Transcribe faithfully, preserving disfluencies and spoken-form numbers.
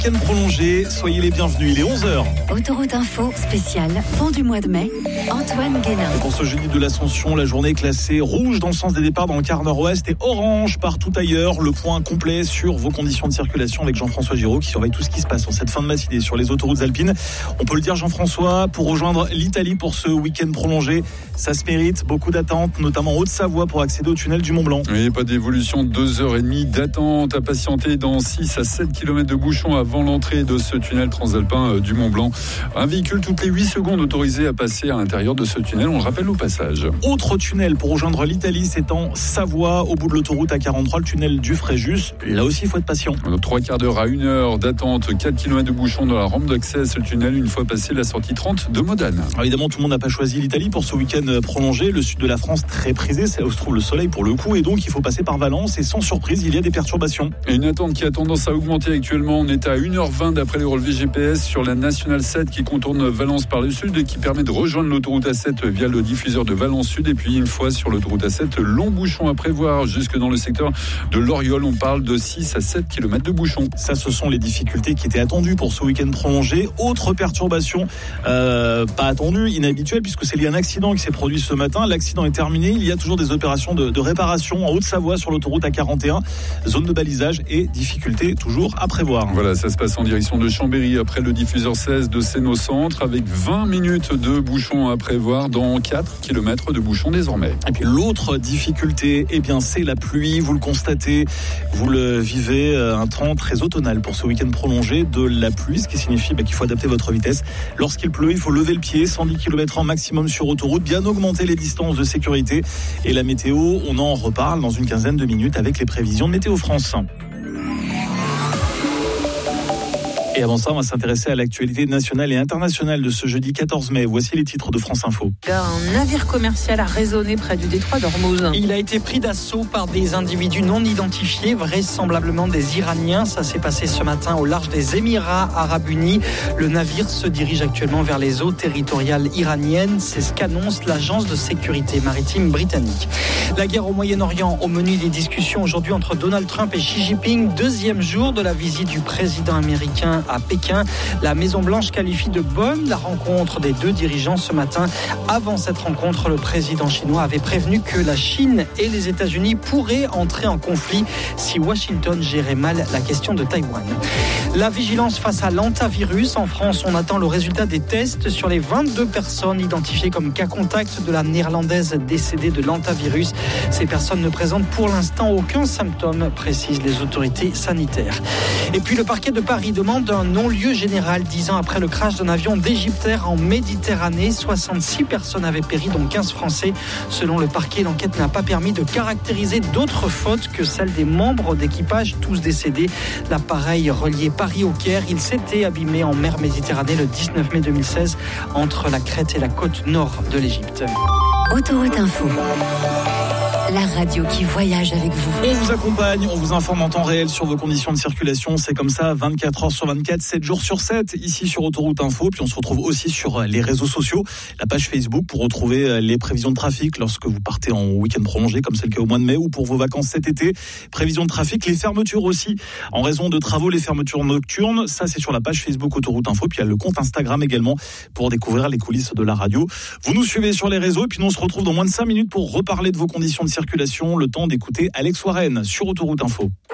Week-end prolongé, soyez les bienvenus, il est onze heures. Autoroute Info spéciale, vent du mois de mai, Antoine Guénin. Pour ce jeudi de l'Ascension, la journée est classée rouge dans le sens des départs dans le quart nord-ouest et orange partout ailleurs. Le point complet sur vos conditions de circulation avec Jean-François Giraud qui surveille tout ce qui se passe en cette fin de matinée sur les autoroutes alpines. On peut le dire, Jean-François, pour rejoindre l'Italie pour ce week-end prolongé, ça se mérite, beaucoup d'attentes, notamment en Haute-Savoie pour accéder au tunnel du Mont-Blanc. Oui, pas d'évolution, deux heures trente d'attente à patienter dans six à sept kilomètres de bouchons avant l'entrée de ce tunnel transalpin du Mont-Blanc. Un véhicule toutes les huit secondes autorisé à passer à l'intérieur de ce tunnel, on le rappelle au passage. Autre tunnel pour rejoindre l'Italie, c'est en Savoie, au bout de l'autoroute A quarante-trois, le tunnel du Fréjus. Là aussi, il faut être patient. Alors, trois quarts d'heure à une heure d'attente, quatre kilomètres de bouchons dans la rampe d'accès à ce tunnel une fois passé la sortie trente de Modane. Alors évidemment, tout le monde n'a pas choisi l'Italie pour ce week-end prolongé. Le sud de la France, très prisé, c'est là où se trouve le soleil pour le coup. Et donc, il faut passer par Valence. Et sans surprise, il y a des perturbations. Et une attente qui a tendance à augmenter actuellement. On est à une heure vingt d'après les relevés G P S sur la Nationale sept qui contourne Valence par le sud et qui permet de rejoindre l'autoroute A sept via le diffuseur de Valence Sud. Et puis, une fois sur l'autoroute A sept, long bouchon à prévoir jusque dans le secteur de l'Oriol. On parle de six à sept kilomètres de bouchons. Ça, ce sont les difficultés qui étaient attendues pour ce week-end prolongé. Autre perturbation, euh, pas attendue, inhabituelle, puisque c'est lié à un accident qui s'est produit ce matin. L'accident est terminé. Il y a toujours des opérations de, de réparation en Haute-Savoie sur l'autoroute A quarante et un. Zone de balisage et difficultés toujours à prévoir. Voilà, ça se passe en direction de Chambéry après le diffuseur seize de Seine au centre avec vingt minutes de bouchons à prévoir dans quatre kilomètres de bouchons désormais. Et puis l'autre difficulté, eh bien, c'est la pluie. Vous le constatez, vous le vivez, un temps très automnal pour ce week-end prolongé de la pluie, ce qui signifie bah, qu'il faut adapter votre vitesse. Lorsqu'il pleut, il faut lever le pied, cent dix kilomètres en maximum sur autoroute, bien augmenter les distances de sécurité. Et la météo, on en reparle dans une quinzaine de minutes avec les prévisions de Météo France. Et avant ça, on va s'intéresser à l'actualité nationale et internationale de ce jeudi quatorze mai. Voici les titres de France Info. Un navire commercial a résonné près du détroit d'Ormuz. Il a été pris d'assaut par des individus non identifiés, vraisemblablement des Iraniens. Ça s'est passé ce matin au large des Émirats Arabes Unis. Le navire se dirige actuellement vers les eaux territoriales iraniennes. C'est ce qu'annonce l'agence de sécurité maritime britannique. La guerre au Moyen-Orient, au menu des discussions aujourd'hui entre Donald Trump et Xi Jinping. Deuxième jour de la visite du président américain à Pékin. La Maison-Blanche qualifie de bonne la rencontre des deux dirigeants ce matin. Avant cette rencontre, le président chinois avait prévenu que la Chine et les États-Unis pourraient entrer en conflit si Washington gérait mal la question de Taïwan. La vigilance face à l'hantavirus. En France, on attend le résultat des tests sur les vingt-deux personnes identifiées comme cas contact de la néerlandaise décédée de l'hantavirus. Ces personnes ne présentent pour l'instant aucun symptôme, précisent les autorités sanitaires. Et puis le parquet de Paris demande un non-lieu général dix ans après le crash d'un avion d'Égyptair en Méditerranée. soixante-six personnes avaient péri, dont quinze Français. Selon le parquet, l'enquête n'a pas permis de caractériser d'autres fautes que celles des membres d'équipage, tous décédés. L'appareil reliait Paris au Caire. Il s'était abîmé en mer Méditerranée le dix-neuf mai deux mille seize entre la Crète et la côte nord de l'Égypte. Autoroute Info. La radio qui voyage avec vous. On vous accompagne, on vous informe en temps réel sur vos conditions de circulation. C'est comme ça, vingt-quatre heures sur vingt-quatre, sept jours sur sept, ici sur Autoroute Info. Puis on se retrouve aussi sur les réseaux sociaux, la page Facebook pour retrouver les prévisions de trafic lorsque vous partez en week-end prolongé, comme c'est le cas au mois de mai, ou pour vos vacances cet été. Prévisions de trafic, les fermetures aussi. En raison de travaux, les fermetures nocturnes, ça c'est sur la page Facebook Autoroute Info. Puis il y a le compte Instagram également pour découvrir les coulisses de la radio. Vous nous suivez sur les réseaux et puis nous on se retrouve dans moins de cinq minutes pour reparler de vos conditions de circulation. Le temps d'écouter Alex Warren sur Autoroute Info.